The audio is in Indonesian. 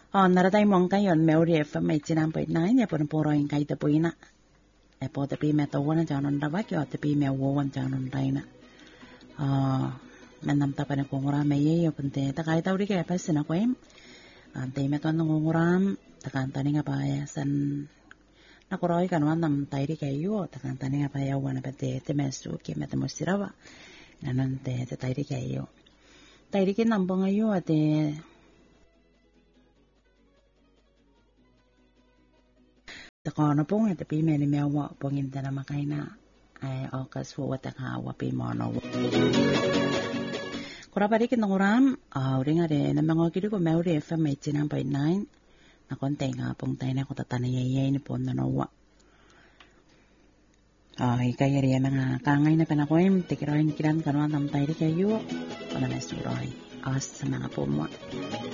naratay mong kayon, may uri may sinampoy na, niya po na puro yung kayo po ina. Po tapi may tawanan dyan ng dabak yo, tapi may wawan dyan ng tayo na. Manam pa na kunguram, may yayo punte, takay tawri kaya pa sinakwem. Antay may tuwan ng kunguram, takantani nga payasan. Nakuroy ka naman nam tayo kayo, takantani nga payawan na pati, temesu, kaya matamusirawa. Nanante, tayo kayo. Tayo kinampo ngayon, ate, Takono pong tapi may mewa pong inta na makaina ay okas po wata ka wapi mono. Kura pa rin kinanguram, uri nga rin, na mga kilo ko may uri FM 89.9 na kontay nga pong tayo na ko tatanayayay ni po na nawa. Kaya rin mga kangay na panakoy, tikiroin kiran kanuan tam tayo kayo, wala na suroy. As sa mga po mo.